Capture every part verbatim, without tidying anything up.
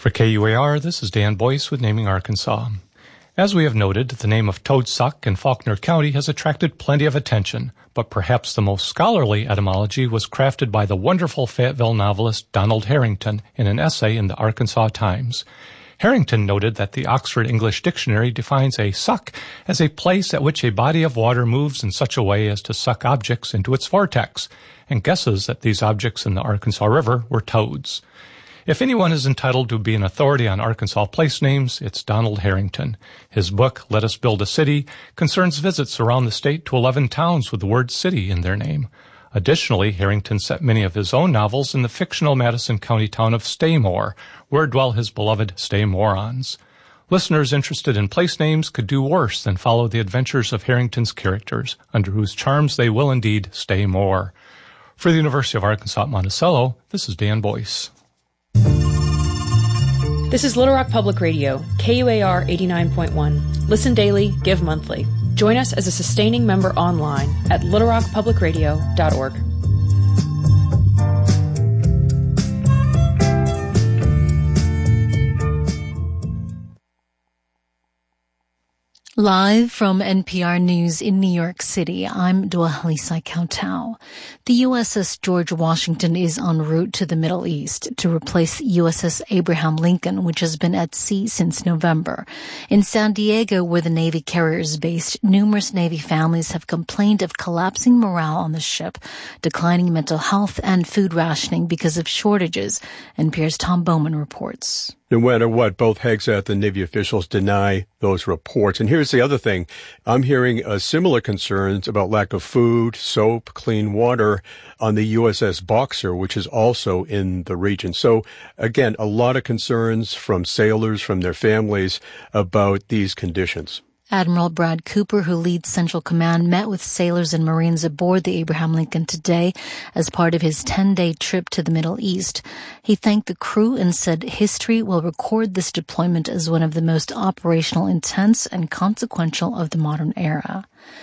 For K U A R, this is Dan Boyce with Naming Arkansas. As we have noted, the name of Toad Suck in Faulkner County has attracted plenty of attention, but perhaps the most scholarly etymology was crafted by the wonderful Fayetteville novelist Donald Harrington in an essay in the Arkansas Times. Harrington noted that the Oxford English Dictionary defines a suck as a place at which a body of water moves in such a way as to suck objects into its vortex, and guesses that these objects in the Arkansas River were toads. If anyone is entitled to be an authority on Arkansas place names, it's Donald Harrington. His book, Let Us Build a City, concerns visits around the state to eleven towns with the word city in their name. Additionally, Harrington set many of his own novels in the fictional Madison County town of Staymore, where dwell his beloved Staymorons. Listeners interested in place names could do worse than follow the adventures of Harrington's characters, under whose charms they will indeed stay more. For the University of Arkansas at Monticello, this is Dan Boyce. This is Little Rock Public Radio, K U A R eighty-nine point one. Listen daily, give monthly. Join us as a sustaining member online at little rock public radio dot org. Live from N P R News in New York City, I'm Dua Halisai Kautau. The U S S George Washington is en route to the Middle East to replace U S S Abraham Lincoln, which has been at sea since November. In San Diego, where the Navy carrier is based, numerous Navy families have complained of collapsing morale on the ship, declining mental health, and food rationing because of shortages. N P R's Tom Bowman reports. No matter what, both Hegseth and Navy officials deny those reports. And here's the other thing. I'm hearing uh, similar concerns about lack of food, soap, clean water on the U S S Boxer, which is also in the region. So, again, a lot of concerns from sailors, from their families about these conditions. Admiral Brad Cooper, who leads Central Command, met with sailors and Marines aboard the Abraham Lincoln today as part of his ten-day trip to the Middle East. He thanked the crew and said history will record this deployment as one of the most operational, intense, and consequential of the modern era.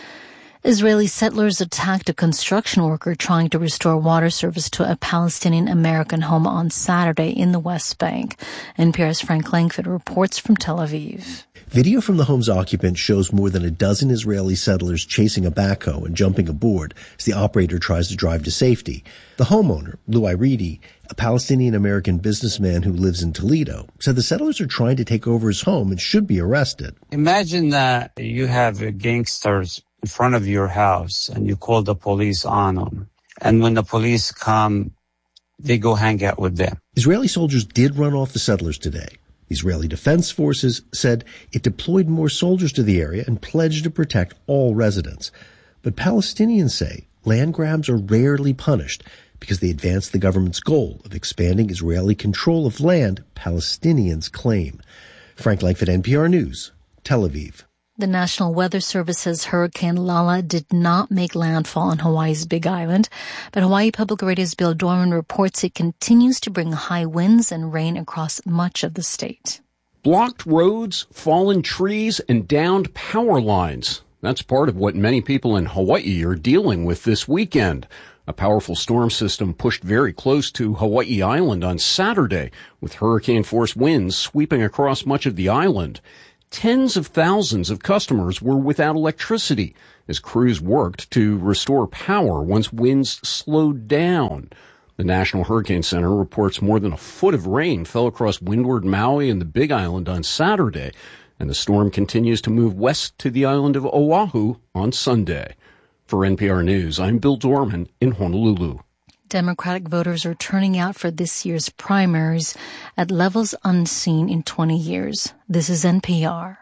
Israeli settlers attacked a construction worker trying to restore water service to a Palestinian-American home on Saturday in the West Bank. N P R's Frank Langford reports from Tel Aviv. Video from the home's occupant shows more than a dozen Israeli settlers chasing a backhoe and jumping aboard as the operator tries to drive to safety. The homeowner, Lou Iridi, a Palestinian-American businessman who lives in Toledo, said the settlers are trying to take over his home and should be arrested. Imagine that you have gangsters in front of your house and you call the police on them. And when the police come, they go hang out with them. Israeli soldiers did run off the settlers today. The Israeli Defense Forces said it deployed more soldiers to the area and pledged to protect all residents. But Palestinians say land grabs are rarely punished because they advance the government's goal of expanding Israeli control of land Palestinians claim. Frank Langford, N P R News, Tel Aviv. The National Weather Service says Hurricane Lala did not make landfall on Hawaii's Big Island, but Hawaii Public Radio's Bill Dorman reports it continues to bring high winds and rain across much of the state. Blocked roads, fallen trees, and downed power lines. That's part of what many people in Hawaii are dealing with this weekend. A powerful storm system pushed very close to Hawaii Island on Saturday, with hurricane-force winds sweeping across much of the island. Tens of thousands of customers were without electricity as crews worked to restore power once winds slowed down. The National Hurricane Center reports more than a foot of rain fell across windward Maui and the Big Island on Saturday, and the storm continues to move west to the island of Oahu on Sunday. For N P R News, I'm Bill Dorman in Honolulu. Democratic voters are turning out for this year's primaries at levels unseen in twenty years. This is N P R.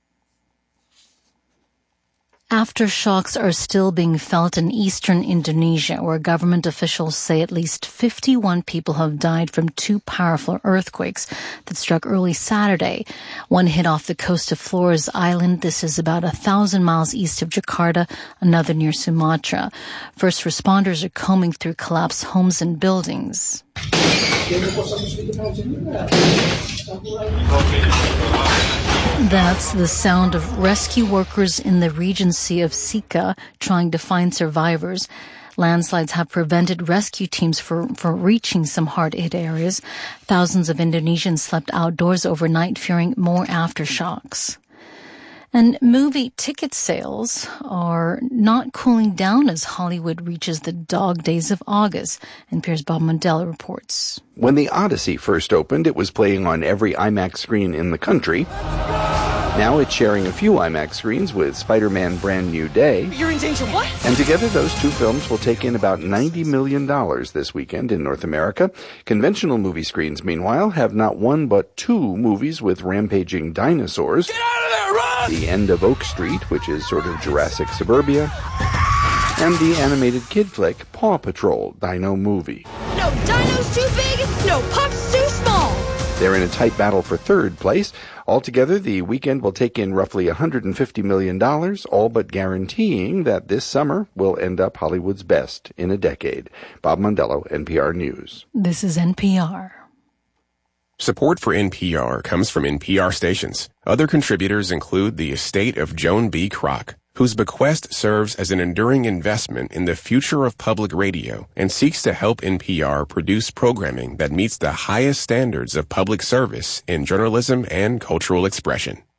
Aftershocks are still being felt in eastern Indonesia, where government officials say at least fifty-one people have died from two powerful earthquakes that struck early Saturday. One hit off the coast of Flores Island. This is about a thousand miles east of Jakarta, another near Sumatra. First responders are combing through collapsed homes and buildings. That's the sound of rescue workers in the Regency of Sika trying to find survivors. Landslides have prevented rescue teams from from reaching some hard-hit areas. Thousands of Indonesians slept outdoors overnight, fearing more aftershocks. And movie ticket sales are not cooling down as Hollywood reaches the dog days of August. N P R's Bob Mondella reports. When The Odyssey first opened, it was playing on every IMAX screen in the country. Now it's sharing a few IMAX screens with Spider-Man Brand New Day. You're in danger, what? And together those two films will take in about ninety million dollars this weekend in North America. Conventional movie screens, meanwhile, have not one but two movies with rampaging dinosaurs. Get out of there, run! The End of Oak Street, which is sort of Jurassic Suburbia, and the animated kid flick Paw Patrol Dino Movie. No dino's too big, no pup's too small. They're in a tight battle for third place. Altogether, the weekend will take in roughly one hundred fifty million dollars, all but guaranteeing that this summer will end up Hollywood's best in a decade. Bob Mondello, N P R News. This is N P R. Support for N P R comes from N P R stations. Other contributors include the estate of Joan B. Kroc, whose bequest serves as an enduring investment in the future of public radio and seeks to help N P R produce programming that meets the highest standards of public service in journalism and cultural expression.